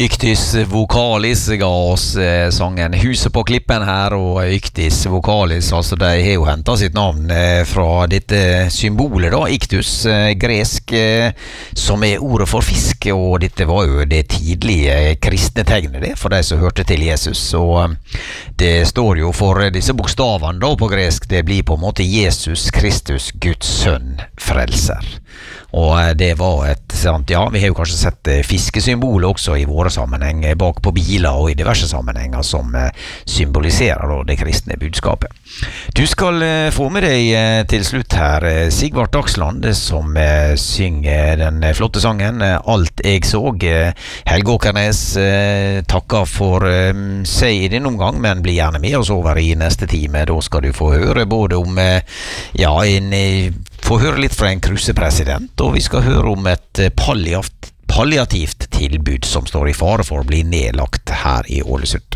Yktis Vokalis ga oss sangen Huset på klippen her, og Yktis Vokalis, altså de har jo hentet sitt navn fra dette symbolet da, Iktus, gresk, som ordet for fisk, og dette var jo det tidlige kristne tegnet det, for de som hørte til Jesus, og det står jo for disse bokstavene da på gresk, det blir på en måte Jesus Kristus, Guds sønn, frelser. Og det var et sant, ja, vi har jo kanskje sett fiskesymboler også i våre sammenheng bak på biler og i diverse sammenhenger som symboliserer da, det kristne budskapet. Du skal få med deg til slutt her Sigvart Dagsland som synger den flotte sangen Alt jeg såg. Helge Åkernes takker for seg i din omgang, men blir gjerne med oss over i neste time. Da skal du få høre både om få høre litt fra en krussepresident, og vi skal høre om et palliativt tilbud som står i fare for å bli nedlagt her i Ålesund.